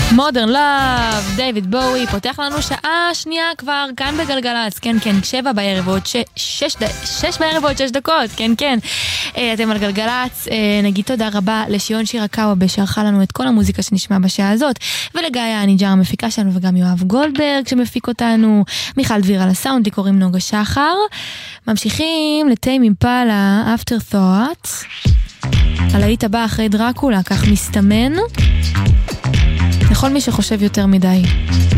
Modern Love, דיוויד בואי, פותח לנו שעה שנייה כבר כאן בגלגלץ, כן, 7 בערב ועוד 6 בערב ועוד 6 דקות, כן. אתם על גלגלץ, נגיד תודה רבה לשיון שירקאווה שערכה לנו את כל המוזיקה שנשמע בשעה הזאת, ולגיא הניג'ר המפיקה שלנו, וגם יואב גולדברג שמפיק אותנו, מיכל דביר על הסאונד, לי קוראים נוגה שחר. ממשיכים לטיים אימפלה, Afterthought, הלהיט הבא אחרי דרקולה, כך מסתמן, לכל מי שחושב יותר מדי.